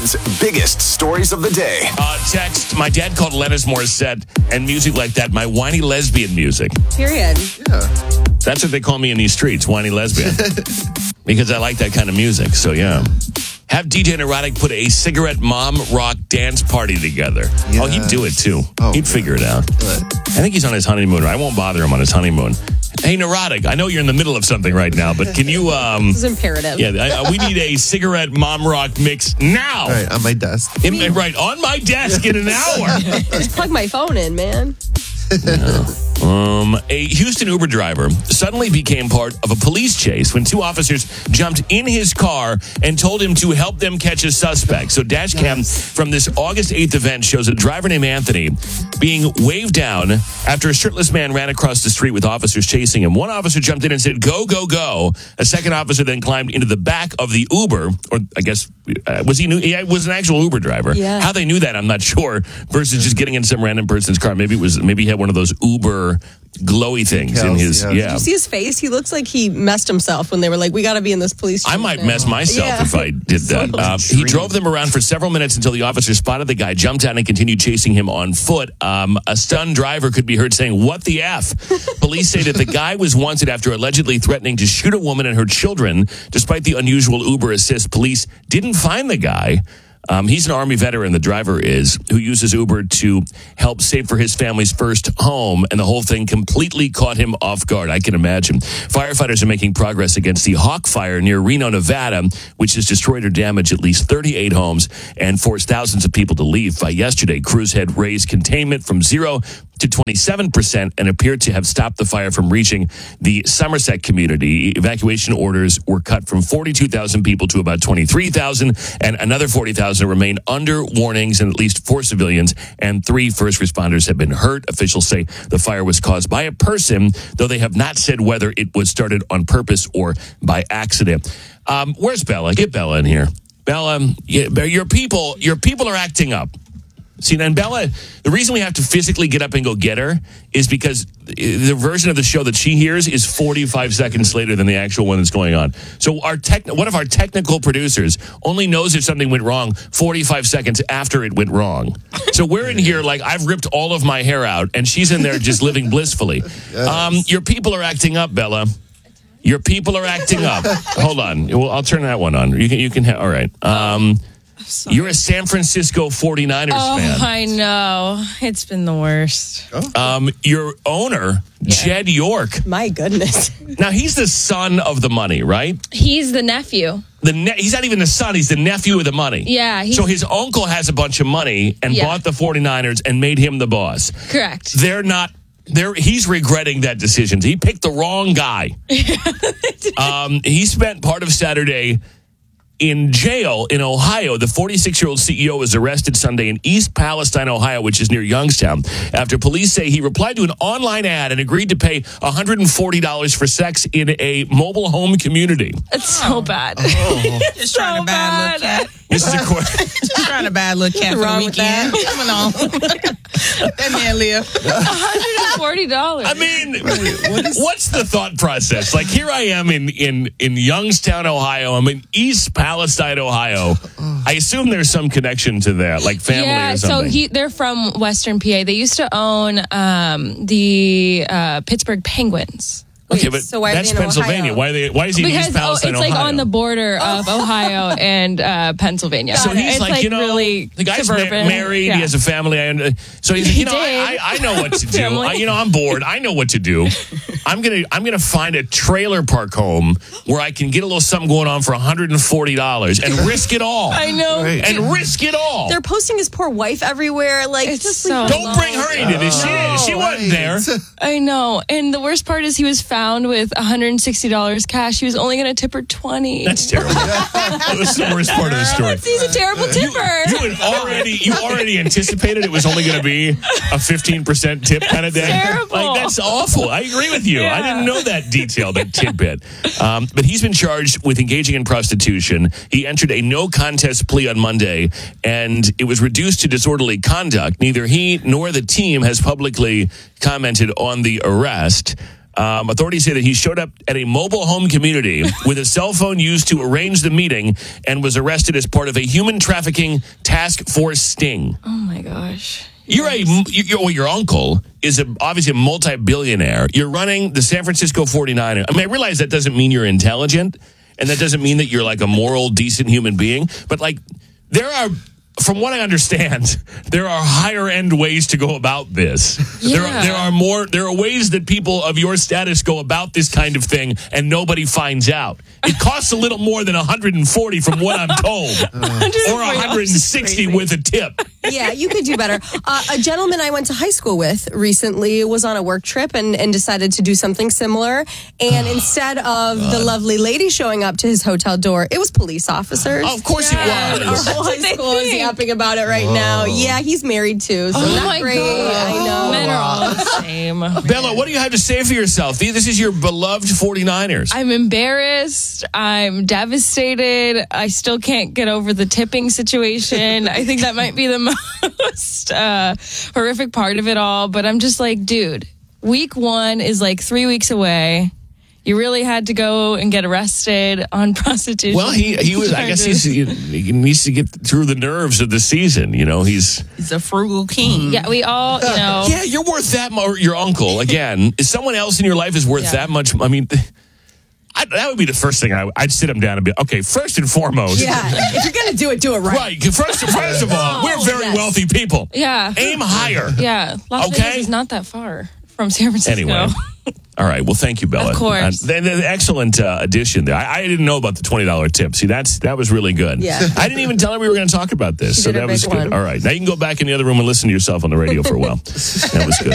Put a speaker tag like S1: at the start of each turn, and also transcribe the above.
S1: Ted's biggest stories of the day.
S2: Text, my dad called Alanis Morissette and music like that my whiny lesbian music.
S3: Period.
S2: That's what they call me in these streets, whiny lesbian. Because I like that kind of music, so yeah. Have DJ Neurotic put a cigarette mom rock dance party together.
S4: Yes.
S2: Oh, he'd do it too.
S4: Oh,
S2: He'd figure it out.
S4: Good.
S2: I think he's on his honeymoon. I won't bother him on his honeymoon. Hey, Neurotic, I know you're in the middle of something right now, but can you...
S3: This is imperative.
S2: Yeah, we need a cigarette mom rock mix now.
S4: All right, on my desk.
S2: Right, on my desk in an hour.
S3: Just plug my phone in, man.
S2: A Houston Uber driver suddenly became part of a police chase when two officers jumped in his car and told him to help them catch a suspect. So dash cam from this August 8th event shows a driver named Anthony being waved down after a shirtless man ran across the street with officers chasing him. One officer jumped in and said, "Go, go, go." A second officer then climbed into the back of the Uber, or I guess, he was an actual Uber driver.
S3: Yeah.
S2: How they knew that, I'm not sure, versus just getting in some random person's car. Maybe he had one of those Uber glowy things in his,
S4: Yeah.
S2: yeah.
S3: Did you see his face? He looks like he messed himself when they were like, we got to be in this police
S2: I
S3: chase
S2: might
S3: now.
S2: mess myself
S3: Yeah.
S2: if I did that. He drove them around for several minutes until the officer spotted the guy, jumped out, and continued chasing him on foot. A stunned driver could be heard saying, "What the F?" Police say that the guy was wanted after allegedly threatening to shoot a woman and her children. Despite the unusual Uber assist, police didn't find the guy. He's an Army veteran, the driver is, who uses Uber to help save for his family's first home, and the whole thing completely caught him off guard, I can imagine. Firefighters are making progress against the Hawk Fire near Reno, Nevada, which has destroyed or damaged at least 38 homes and forced thousands of people to leave. By yesterday, crews had raised containment from 0 to 27% and appeared to have stopped the fire from reaching the Somerset community. Evacuation orders were cut from 42,000 people to about 23,000, and another 40,000 remain under warnings, and at least 4 civilians and 3 first responders have been hurt. Officials say the fire was caused by a person, though they have not said whether it was started on purpose or by accident. Where's Bella? Get Bella in here. Bella, your people are acting up. See, then Bella, the reason we have to physically get up and go get her is because the version of the show that she hears is 45 seconds later than the actual one that's going on. So one of our technical producers only knows if something went wrong 45 seconds after it went wrong. So we're in here like I've ripped all of my hair out, and she's in there just living blissfully. Your people are acting up, Bella. Your people are acting up. Hold on. Well, I'll turn that one on. You can all right. You're a San Francisco 49ers fan.
S5: Oh, I know. It's been the worst.
S2: Your owner, Jed York.
S3: My goodness.
S2: Now, he's the son of the money, right?
S5: He's the nephew.
S2: He's not even the son. He's the nephew of the money.
S5: Yeah.
S2: So his uncle has a bunch of money and bought the 49ers and made him the boss.
S5: Correct.
S2: They're not... He's regretting that decision. He picked the wrong guy. He spent part of Saturday in jail in Ohio. The 46-year-old CEO was arrested Sunday in East Palestine, Ohio, which is near Youngstown, after police say he replied to an online ad and agreed to pay $140 for sex in a mobile home community.
S5: It's so bad.
S6: Just trying to buy a little cat.
S2: This is
S6: Just trying to buy a little cat for the weekend. Coming on. That man live.
S5: $140.
S2: I mean, what's the thought process? Like, here I am in Youngstown, Ohio. I'm in East Palestine, Ohio. I assume there's some connection to that, like family or something.
S5: So they're from Western PA. They used to own the Pittsburgh Penguins.
S2: Okay, but
S3: so why are
S2: that's
S3: they in
S2: Pennsylvania.
S3: Ohio?
S2: Why is he in
S5: Because
S2: East Palestine,
S5: it's like
S2: Ohio?
S5: on the border of Ohio and Pennsylvania.
S2: So he's
S5: it's
S2: like,
S5: really
S2: the guy's
S5: suburban.
S2: married.
S5: Yeah.
S2: He has a family. So he's like,
S5: did.
S2: I know what to do.
S5: Family.
S2: I'm bored. I know what to do. I'm gonna find a trailer park home where I can get a little something going on for $140 and risk it all.
S5: I know.
S4: Right.
S2: And risk it all.
S3: They're posting his poor wife everywhere. Like,
S5: It's
S3: just
S5: so-
S3: leave her
S2: Don't bring her into this. She wasn't there.
S5: I know. And the worst part is he was found with $160 cash. He was only going to tip her $20.
S2: That's terrible. That was the worst part of the story.
S5: He's a terrible tipper.
S2: You already anticipated it was only going to be a 15% tip kind of day.
S5: Terrible.
S2: Like, that's awful. I agree with you.
S5: Yeah.
S2: I didn't know that detail, that tidbit. But he's been charged with engaging in prostitution. He entered a no contest plea on Monday, and it was reduced to disorderly conduct. Neither he nor the team has publicly commented on the arrest. Authorities say that he showed up at a mobile home community with a cell phone used to arrange the meeting and was arrested as part of a human trafficking task force sting.
S5: Oh my gosh.
S2: Your uncle is obviously a multi-billionaire. You're running the San Francisco 49ers. I mean, I realize that doesn't mean you're intelligent, and that doesn't mean that you're like a moral, decent human being. But like, there are, from what I understand, there are higher end ways to go about this.
S5: Yeah.
S2: There are ways that people of your status go about this kind of thing, and nobody finds out. It costs a little more than $140 from what I'm told, or $160 with a tip.
S3: Yeah, you could do better. A gentleman I went to high school with recently was on a work trip and decided to do something similar. And instead of the lovely lady showing up to his hotel door, it was police officers.
S2: Oh, of course it was.
S3: Our whole high school is yapping about it right now. Yeah, he's married too, so not great.
S5: God.
S3: I know.
S5: Men are all the same.
S2: Bella, what do you have to say for yourself? This is your beloved 49ers.
S5: I'm embarrassed. I'm devastated. I still can't get over the tipping situation. I think that might be the most horrific part of it all. But I'm just like, dude, week 1 is like 3 weeks away. You really had to go and get arrested on prostitution.
S2: Well, he was. I guess he needs to get through the nerves of the season. You know, he's
S6: a frugal king.
S5: Yeah, we all, you know.
S2: Yeah, you're worth that much. Your uncle, again, is someone else in your life is worth that much. I mean, that would be the first thing I'd sit him down and be, okay, first and foremost.
S3: Yeah, if you're going to do it right.
S2: Right. First of all, we're very wealthy people.
S5: Yeah.
S2: Aim higher.
S5: Yeah. Las Vegas is not that far from San Francisco.
S2: Anyway. All right. Well, thank you, Bella.
S5: Of course.
S2: Excellent addition there. I didn't know about the $20 tip. See, that was really good.
S3: Yeah.
S2: I didn't even tell her we were going to talk about this.
S3: She
S2: So
S3: did a
S2: that was
S3: big
S2: good.
S3: one.
S2: All right. Now you can go back in the other room and listen to yourself on the radio for a while. That was good.